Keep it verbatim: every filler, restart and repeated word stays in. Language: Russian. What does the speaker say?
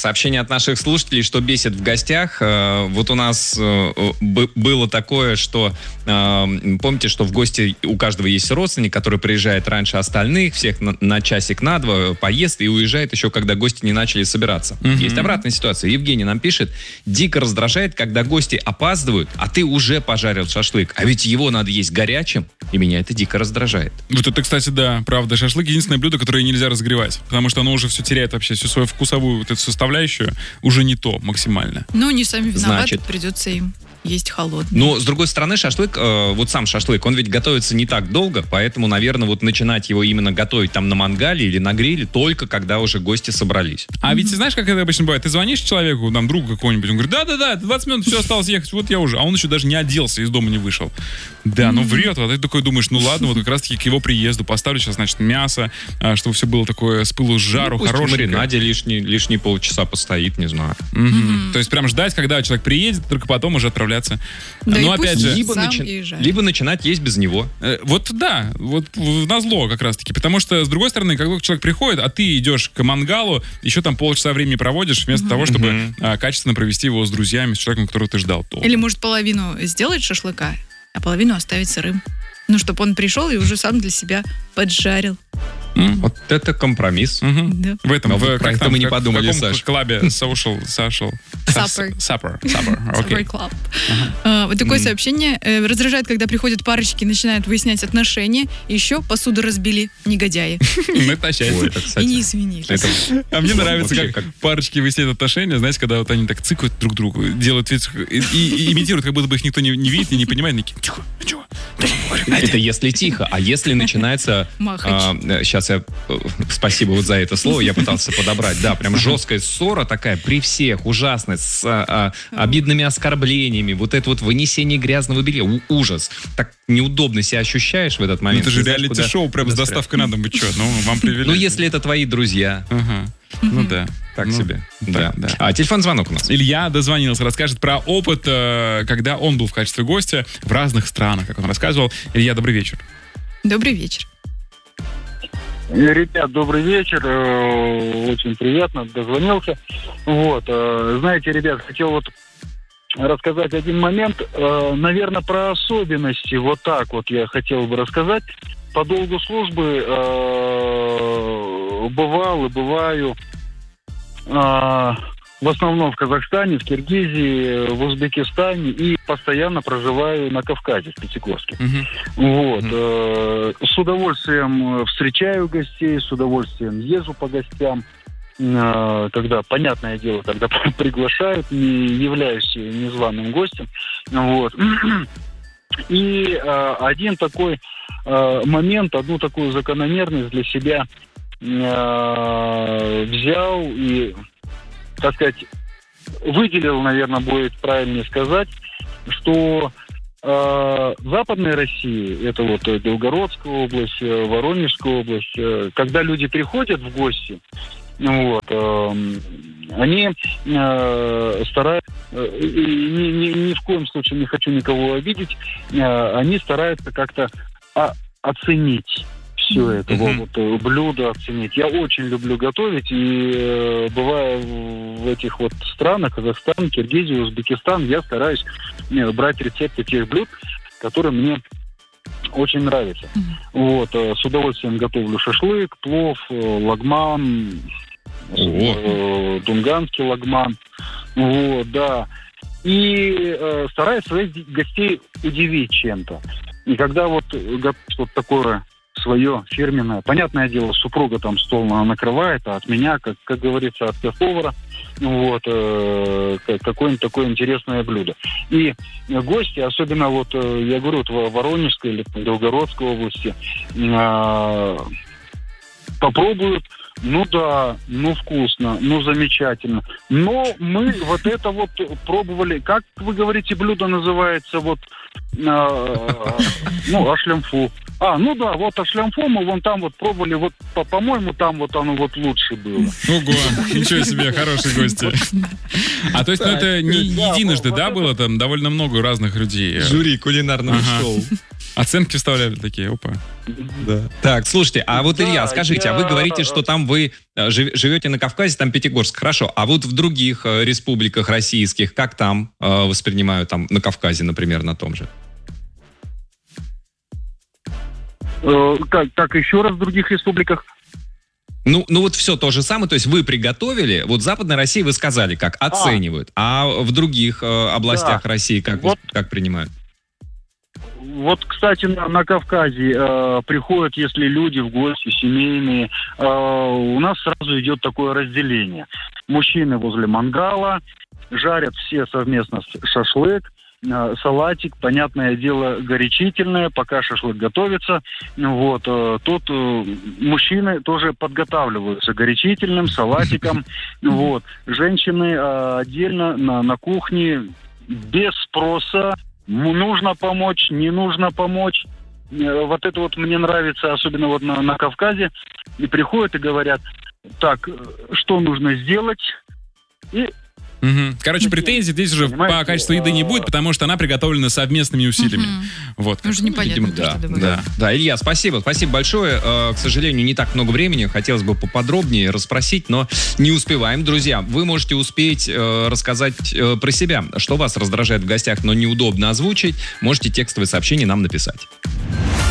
сообщение от наших слушателей, что бесит в гостях. Вот у нас было такое, что, помните, что в гости у каждого есть родственник, который приезжает раньше остальных, всех на, на часик, на два, поест и уезжает еще, когда гости не начали собираться. Mm-hmm. Есть обратная ситуация. Евгений нам пишет: дико раздражает, когда гости опаздывают, а ты уже пожарил шашлык, а ведь его надо есть горячим, и меня это дико раздражает. Вот это, кстати, да, правда. Шашлык — единственное блюдо, которое нельзя разогревать, потому что оно уже все теряет вообще, всю свою вкусовую вот эту составляющую, уже не то максимально. Ну, не сами виноваты, Значит, придется им есть холодный. Но, с другой стороны, шашлык, э, вот сам шашлык, он ведь готовится не так долго, поэтому, наверное, вот начинать его именно готовить там на мангале или на гриле только когда уже гости собрались. А ведь ты знаешь, как это обычно бывает? Ты звонишь человеку, там, другу какому-нибудь, он говорит: да-да-да, двадцать минут, все, осталось ехать, вот я уже. А он еще даже не оделся, из дома не вышел. Да, ну врет. А ты такой думаешь: ну ладно, вот как раз-таки к его приезду поставлю сейчас, значит, мясо, чтобы все было такое с пылу с жару, ну, хорошее. В маринаде лишние, лишние полчаса постоит, не знаю. Угу. Mm-hmm. То есть прям ждать, когда человек приедет, только потом уже отправляться. Да, но опять же, либо, начи... либо начинать есть без него. Э, вот да, вот назло как раз-таки. Потому что, с другой стороны, когда человек приходит, а ты идешь к мангалу, еще там полчаса времени проводишь, вместо mm-hmm. того, чтобы mm-hmm. а, качественно провести его с друзьями, с человеком, которого ты ждал. То. Или, может, половину сделать шашлыка, а половину оставить сырым. Ну, чтобы он пришел и уже сам для себя поджарил. Mm. Вот это компромисс. Mm-hmm. Да. В этом, в, про это мы не как, подумали, в каком Саш. клабе social, social, Supper. Supper. Supper. Okay. Supper Club. Uh-huh. Uh, вот такое mm. сообщение. Uh, раздражает, когда приходят парочки и начинают выяснять отношения. И еще посуду разбили негодяи. И не извинились. А мне нравится, как парочки выясняют отношения, знаете, когда вот они так цыкают друг другу, делают вид и имитируют, как будто бы их никто не видит и не понимает. Тихо, чего? Это если тихо, а если начинается... Сейчас я... Спасибо вот за это слово, я пытался подобрать. Да, прям жесткая ссора такая при всех, ужасная, с а, обидными оскорблениями, вот это вот вынесение грязного белья. У, ужас. Так неудобно себя ощущаешь в этот момент. Ну, это же реалити-шоу прям с доставкой на дом. Вы что? Ну, вам привели. Ну, если это твои друзья. Ага. Ну да. Так ну, себе. Так, да. да. А телефон звонок у нас. Илья дозвонился, расскажет про опыт, когда он был в качестве гостя в разных странах, как он рассказывал. Илья, добрый вечер. Добрый вечер. Ребят, добрый вечер. Очень приятно, дозвонился. Вот, знаете, ребят, хотел вот рассказать один момент. Наверное, про особенности. Вот так вот я хотел бы рассказать. По долгу службы бывал и бываю в основном в Казахстане, в Киргизии, в Узбекистане и постоянно проживаю на Кавказе, в Пятигорске. Uh-huh. Вот. Uh-huh. С удовольствием встречаю гостей, с удовольствием езжу по гостям. Когда, понятное дело, когда приглашают, не являюсь незваным гостем. Вот. И один такой момент, одну такую закономерность для себя взял и, так сказать, выделил, наверное, будет правильнее сказать, что э, в Западной России, это вот Белгородская область, Воронежская область, э, когда люди приходят в гости, вот, э, они э, стараются, э, ни, ни, ни в коем случае не хочу никого обидеть, э, они стараются как-то о- оценить все это, mm-hmm. вот, блюдо оценить. Я очень люблю готовить, и э, бывая в этих вот странах, Казахстан, Киргизия, Узбекистан, я стараюсь э, брать рецепты тех блюд, которые мне очень нравятся. Mm-hmm. Вот, э, с удовольствием готовлю шашлык, плов, э, лагман, э, дунганский лагман. Вот, да. И э, стараюсь своих гостей удивить чем-то. И когда вот готовишь вот такое свое фирменное. Понятное дело, супруга там стол накрывает, а от меня, как, как говорится, от повара, вот, э, какое-нибудь такое интересное блюдо. И гости, особенно вот, э, я говорю, вот в Воронежской или Белгородской области, э, попробуют, ну да, ну вкусно, ну замечательно. Но мы вот это вот пробовали, как вы говорите, блюдо называется, вот, э, ну, ашлямфу. А, ну да, вот ашлямфу мы вон там вот пробовали, вот, по- по-моему, там вот оно вот лучше было. Ого, ничего себе, хорошие гости. А то есть, ну это не единожды, да, было там довольно много разных людей? Жюри кулинарного шоу. Оценки вставляли такие, опа. Да. Так, слушайте, а вот, да, Илья, скажите, я... а вы говорите, что там вы живете на Кавказе, там Пятигорск, хорошо, а вот в других республиках российских, как там э, воспринимают, там, на Кавказе, например, на том же? Э, как, так, еще раз в других республиках? Ну, ну вот все то же самое, то есть вы приготовили, вот в Западной России вы сказали, как оценивают, а, а в других э, областях да. России как, вот, как принимают? Вот, кстати, на, на Кавказе э, приходят, если люди в гости, семейные, э, у нас сразу идет такое разделение. Мужчины возле мангала, жарят все совместно шашлык, э, салатик, понятное дело, горячительное, пока шашлык готовится. Вот, э, тут э, мужчины тоже подготавливаются горячительным, салатиком. Вот, женщины э, отдельно на, на кухне, без спроса. Нужно помочь, не нужно помочь. Вот это вот мне нравится, особенно вот на, на Кавказе. И приходят и говорят, так, что нужно сделать? И... Угу. Короче, претензий здесь уже Понимаете? по качеству еды не будет, потому что она приготовлена совместными усилиями. Угу. Вот. Уже непонятно, Видимо, да, да, да, Илья, спасибо. Спасибо большое. К сожалению, не так много времени. Хотелось бы поподробнее расспросить, но не успеваем. Друзья, вы можете успеть рассказать про себя, что вас раздражает в гостях, но неудобно озвучить. Можете текстовые сообщения нам написать.